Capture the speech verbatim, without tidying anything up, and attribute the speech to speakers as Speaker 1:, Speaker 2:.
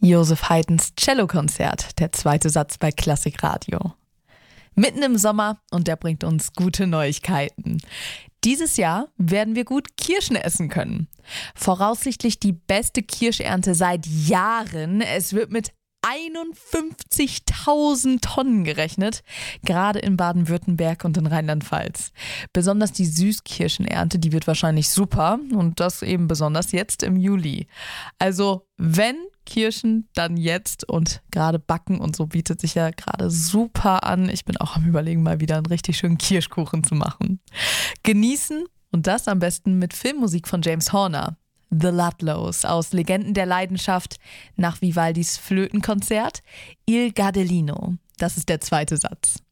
Speaker 1: Joseph Haydns Cellokonzert, der zweite Satz bei Klassikradio. Mitten im Sommer und der bringt uns gute Neuigkeiten. Dieses Jahr werden wir gut Kirschen essen können. Voraussichtlich die beste Kirschernte seit Jahren. Es wird mit einundfünfzigtausend Tonnen gerechnet, gerade in Baden-Württemberg und in Rheinland-Pfalz. Besonders die Süßkirschenernte, die wird wahrscheinlich super und das eben besonders jetzt im Juli. Also wenn Kirschen, dann jetzt und gerade Backen und so bietet sich ja gerade super an. Ich bin auch am Überlegen, mal wieder einen richtig schönen Kirschkuchen zu machen. Genießen und das am besten mit Filmmusik von James Horner. The Ludlows aus Legenden der Leidenschaft nach Vivaldis Flötenkonzert Il Gardelino. Das ist der zweite Satz.